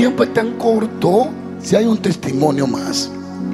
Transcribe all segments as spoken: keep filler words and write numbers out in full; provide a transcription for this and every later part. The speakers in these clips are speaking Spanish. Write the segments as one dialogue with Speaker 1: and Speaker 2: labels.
Speaker 1: tiempo es tan corto. Si hay un testimonio más.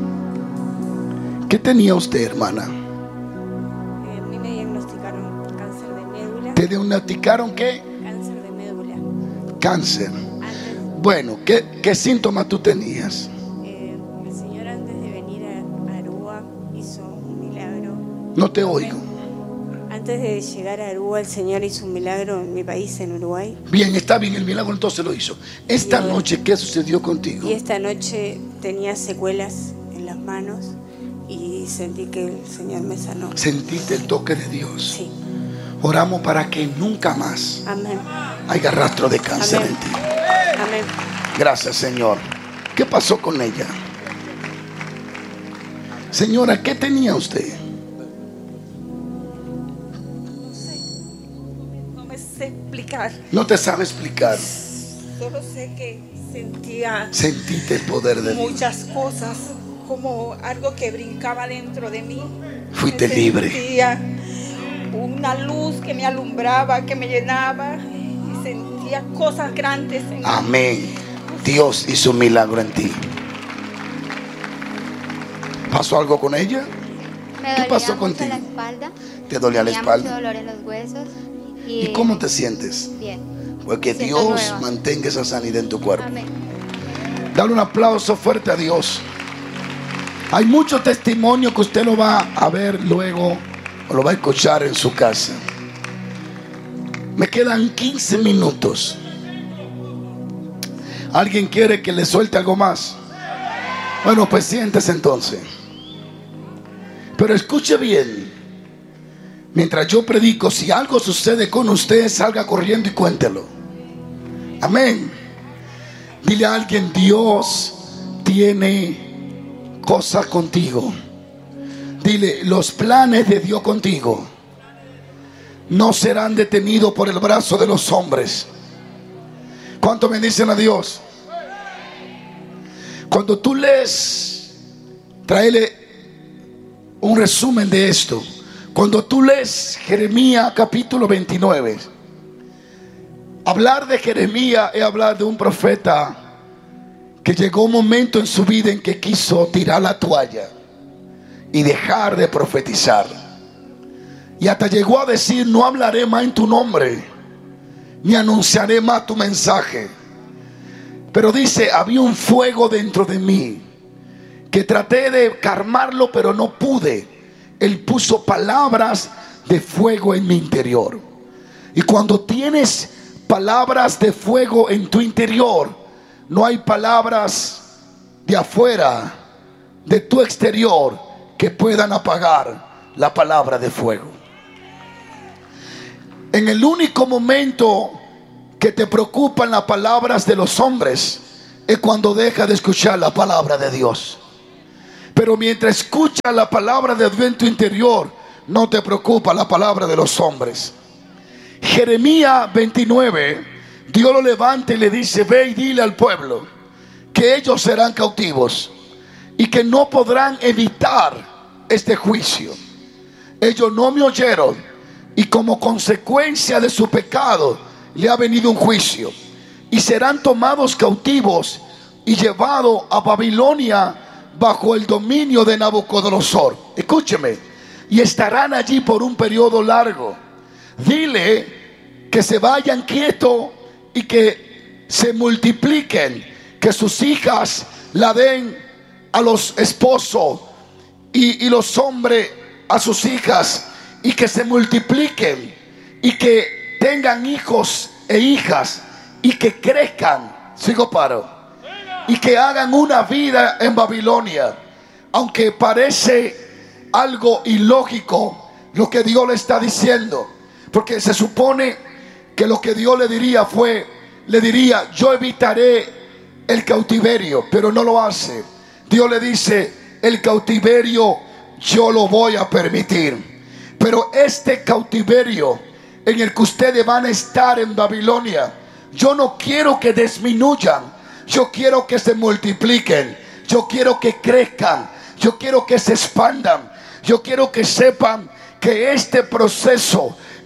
Speaker 1: ¿Qué tenía usted, hermana?
Speaker 2: Eh, a mí me diagnosticaron cáncer de médula.
Speaker 1: ¿Te diagnosticaron qué?
Speaker 2: Cáncer de médula.
Speaker 1: Cáncer.
Speaker 2: Antes,
Speaker 1: Bueno, ¿qué, qué síntomas tú tenías?
Speaker 2: eh, el Señor antes de venir a, a Aruba hizo un milagro.
Speaker 1: No te oigo.
Speaker 2: Antes de llegar a Aruba, el Señor hizo un milagro en mi país, en Uruguay.
Speaker 1: Bien, está bien, el milagro entonces lo hizo. Esta
Speaker 2: Y-
Speaker 1: noche, ¿qué sucedió contigo?
Speaker 2: Y esta noche tenía secuelas en las manos y sentí que el Señor me sanó.
Speaker 1: Sentiste el toque de Dios.
Speaker 2: Sí.
Speaker 1: Oramos para que nunca más
Speaker 2: Amén.
Speaker 1: haya rastro de cáncer
Speaker 2: Amén.
Speaker 1: en ti.
Speaker 2: Amén.
Speaker 1: Gracias, Señor. ¿Qué pasó con ella? Señora, ¿qué tenía usted?
Speaker 3: No sé, no me sé explicar.
Speaker 1: No te sabe explicar.
Speaker 3: Solo sé que sentía
Speaker 1: Sentiste el poder de Dios.
Speaker 3: muchas cosas, como algo que brincaba dentro de mí.
Speaker 1: Fuiste
Speaker 3: Me
Speaker 1: libre.
Speaker 3: Sentía una luz que me alumbraba, que me llenaba, y sentía cosas grandes en mí.
Speaker 1: Amén. Dios hizo un milagro en ti. ¿Pasó algo con ella?
Speaker 4: Me
Speaker 1: ¿Qué
Speaker 4: dolía
Speaker 1: pasó
Speaker 4: mucho
Speaker 1: contigo?
Speaker 4: la espalda.
Speaker 1: ¿Te dolía la
Speaker 4: Tenía
Speaker 1: espalda?
Speaker 4: mucho dolor en los huesos. Y,
Speaker 1: ¿Y cómo te sientes?
Speaker 4: Bien.
Speaker 1: Pues que
Speaker 4: Me siento
Speaker 1: Dios
Speaker 4: nueva.
Speaker 1: mantenga esa sanidad en tu cuerpo.
Speaker 4: Amén.
Speaker 1: Dale un aplauso fuerte a Dios. Hay mucho testimonio que usted lo va a ver luego o lo va a escuchar en su casa. Me quedan quince minutos. ¿Alguien quiere que le suelte algo más? Bueno, pues siéntese entonces. Pero escuche bien. Mientras yo predico, si algo sucede con usted, salga corriendo y cuéntelo. Amén. Dile a alguien: Dios tiene cosas contigo. Dile: los planes de Dios contigo no serán detenidos por el brazo de los hombres. ¿Cuánto bendicen a Dios? Cuando tú lees, tráele un resumen de esto. Cuando tú lees Jeremías capítulo veintinueve, hablar de Jeremías es hablar de un profeta que llegó un momento en su vida en que quiso tirar la toalla y dejar de profetizar. Y hasta llegó a decir: no hablaré más en tu nombre, ni anunciaré más tu mensaje. Pero dice: había un fuego dentro de mí que traté de calmarlo, pero no pude. Él puso palabras de fuego en mi interior. Y cuando tienes palabras de fuego en tu interior, no hay palabras de afuera, de tu exterior, que puedan apagar la palabra de fuego. En el único momento que te preocupan las palabras de los hombres es cuando dejas de escuchar la palabra de Dios. Pero mientras escuchas la palabra de Dios en tu interior, no te preocupa la palabra de los hombres. Jeremías veintinueve, Dios lo levanta y le dice: ve y dile al pueblo que ellos serán cautivos y que no podrán evitar este juicio. Ellos no me oyeron y como consecuencia de su pecado le ha venido un juicio, y serán tomados cautivos y llevados a Babilonia bajo el dominio de Nabucodonosor. Escúcheme. Y estarán allí por un periodo largo. Dile que se vayan quietos y que se multipliquen, que sus hijas la den a los esposos y, y los hombres a sus hijas, y que se multipliquen y que tengan hijos e hijas y que crezcan. Sigo paro. Y que hagan una vida en Babilonia. Aunque parece algo ilógico lo que Dios le está diciendo, porque se supone que lo que Dios le diría fue, le diría: yo evitaré el cautiverio, pero no lo hace. Dios le dice: el cautiverio yo lo voy a permitir, pero este cautiverio en el que ustedes van a estar en Babilonia, yo no quiero que disminuyan. Yo quiero que se multipliquen. Yo quiero que crezcan. Yo quiero que se expandan. Yo quiero que sepan que este proceso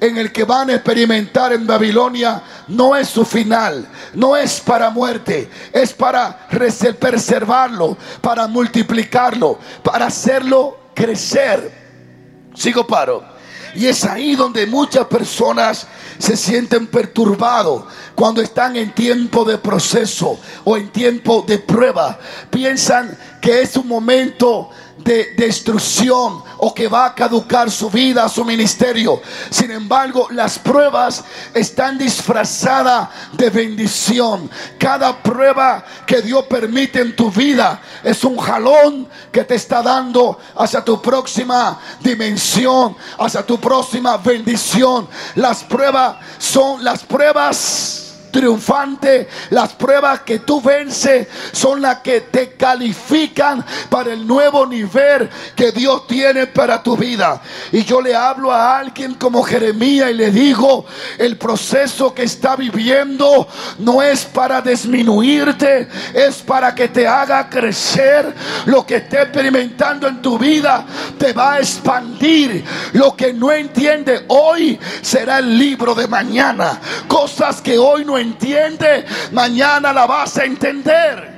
Speaker 1: en el que van a experimentar en Babilonia no es su final, no es para muerte, es para preservarlo, para multiplicarlo, para hacerlo crecer. Sigo paro. Y es ahí donde muchas personas se sienten perturbados cuando están en tiempo de proceso o en tiempo de prueba. Piensan que es un momento de destrucción o que va a caducar su vida, su ministerio. Sin embargo, las pruebas están disfrazadas de bendición. Cada prueba que Dios permite en tu vida es un jalón que te está dando hacia tu próxima dimensión, hacia tu próxima bendición. Las pruebas son las pruebas triunfante. Las pruebas que tú vences son las que te califican para el nuevo nivel que Dios tiene para tu vida. Y yo le hablo a alguien como Jeremías y le digo: el proceso que está viviendo no es para disminuirte, es para que te haga crecer. Lo que esté experimentando en tu vida te va a expandir. Lo que no entiende hoy será el libro de mañana. Cosas que hoy no entiende, mañana la vas a entender.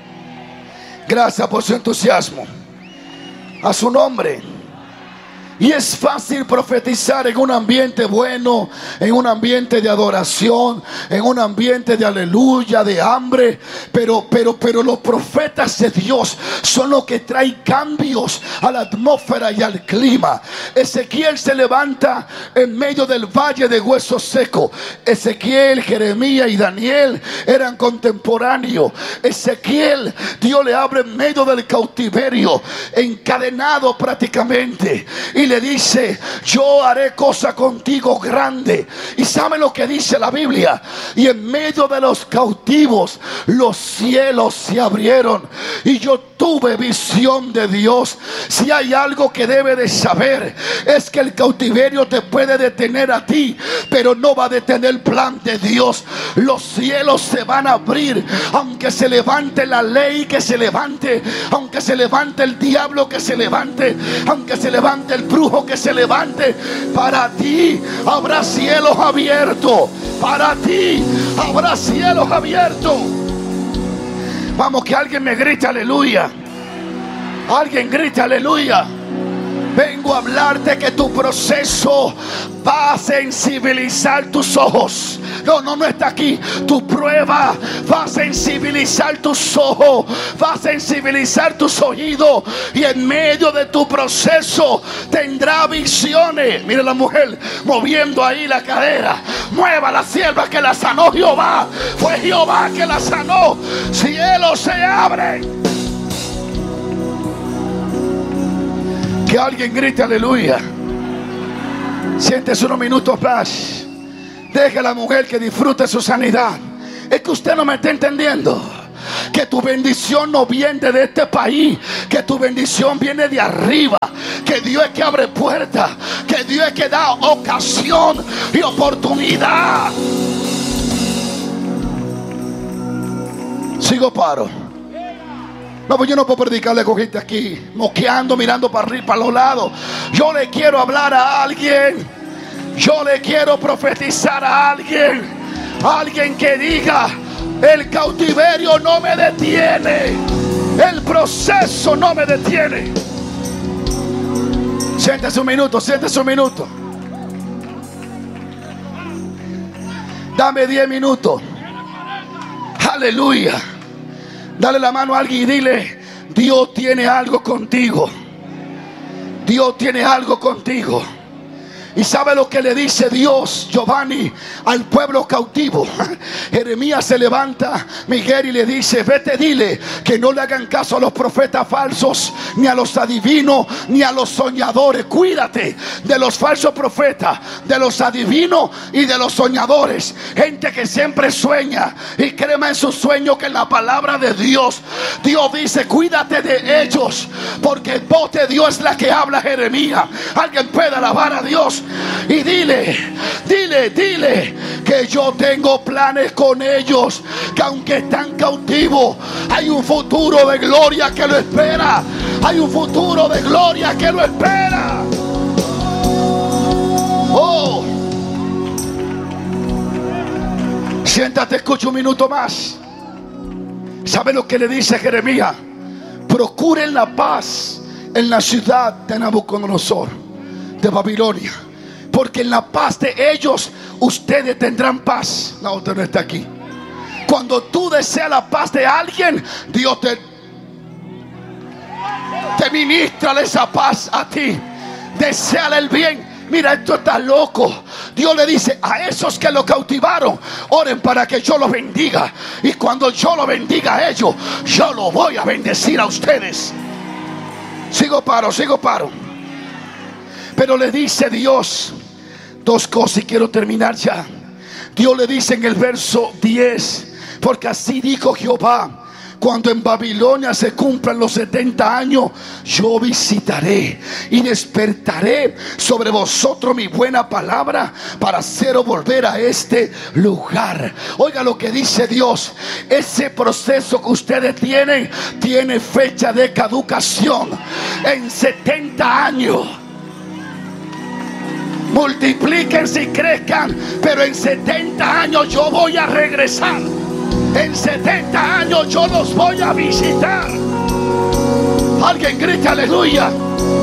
Speaker 1: Gracias por su entusiasmo. A su nombre. Y es fácil profetizar en un ambiente bueno, en un ambiente de adoración, en un ambiente de aleluya, de hambre. Pero, pero, pero los profetas de Dios son los que traen cambios a la atmósfera y al clima. Ezequiel se levanta en medio del valle de huesos secos. Ezequiel, Jeremías y Daniel eran contemporáneos. Ezequiel, Dios le abre en medio del cautiverio, encadenado prácticamente. Y le dice: yo haré cosa contigo grande. Y sabe lo que dice la Biblia: y en medio de los cautivos los cielos se abrieron y yo tuve visión de Dios. Si hay algo que debe de saber, es que el cautiverio te puede detener a ti, pero no va a detener el plan de Dios. Los cielos se van a abrir, aunque se levante la ley que se levante, aunque se levante el diablo que se levante, aunque se levante el brujo que se levante. Para ti habrá cielos abiertos. Para ti habrá cielos abiertos. Vamos, que alguien me grite aleluya. Alguien grite aleluya. Vengo a hablarte que tu proceso va a sensibilizar tus ojos. No, no, no está aquí. Tu prueba va a sensibilizar tus ojos, va a sensibilizar tus oídos. Y en medio de tu proceso tendrá visiones. Mira la mujer moviendo ahí la cadera. Mueva la sierva que la sanó Jehová. Fue Jehová que la sanó. Cielos se abren. Que alguien grite aleluya. Siéntese unos minutos más. Deje a la mujer que disfrute su sanidad. Es que usted no me está entendiendo. Que tu bendición no viene de este país, que tu bendición viene de arriba. Que Dios es que abre puertas, que Dios es que da ocasión y oportunidad. Sigo paro. No, pues yo no puedo predicarle con gente aquí moqueando, mirando para arriba, para los lados. Yo le quiero hablar a alguien. Yo le quiero profetizar a alguien. Alguien que diga: el cautiverio no me detiene, el proceso no me detiene. Siéntese un minuto, siéntese un minuto. Dame diez minutos. Aleluya. Dale la mano a alguien y dile: Dios tiene algo contigo. Dios tiene algo contigo. ¿Y sabe lo que le dice Dios, Giovanni, al pueblo cautivo? Jeremías se levanta, Miguel, y le dice: vete, dile que no le hagan caso a los profetas falsos, ni a los adivinos, ni a los soñadores. Cuídate de los falsos profetas, de los adivinos y de los soñadores. Gente que siempre sueña y cree más en sus sueños que en la palabra de Dios. Dios dice: cuídate de ellos, porque el voz de Dios es la que habla Jeremías. Alguien puede alabar a Dios. Y dile, dile, dile que yo tengo planes con ellos, que aunque están cautivos, hay un futuro de gloria que lo espera. Hay un futuro de gloria que lo espera. Oh, Siéntate, escucha un minuto más. ¿Sabe lo que le dice Jeremías? Procuren la paz en la ciudad de Nabucodonosor, de Babilonia, porque en la paz de ellos ustedes tendrán paz. La otra no está aquí. Cuando tú deseas la paz de alguien, Dios te, te ministra esa paz a ti. Deseale el bien. Mira, esto está loco. Dios le dice a esos que lo cautivaron: oren para que yo los bendiga. Y cuando yo lo bendiga a ellos, yo lo voy a bendecir a ustedes. Sigo paro, sigo paro. Pero le dice Dios dos cosas y quiero terminar ya. Dios le dice en el verso diez: porque así dijo Jehová, cuando en Babilonia se cumplan los setenta años, yo visitaré y despertaré sobre vosotros mi buena palabra para haceros volver a este lugar. Oiga lo que dice Dios: ese proceso que ustedes tienen tiene fecha de caducación. En setenta años multiplíquense y crezcan, pero en setenta años yo voy a regresar. En setenta años yo los voy a visitar. Alguien grita aleluya.